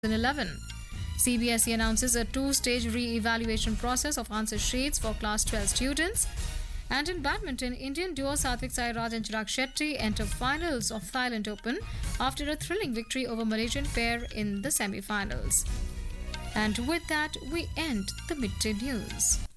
2011. CBSE announces a two-stage re-evaluation process of answer sheets for class 12 students. And in badminton, Indian duo Satvik Sairaj and Chirag Shetty enter finals of Thailand Open after a thrilling victory over Malaysian pair in the semi-finals. And with that, we end the midday news.